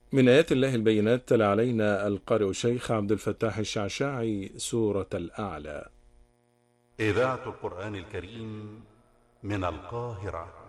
من آيات الله البينات تلا علينا القارئ الشيخ عبد الفتاح الشعشاعي سورة الأعلى. إذاعة القرآن الكريم من القاهرة.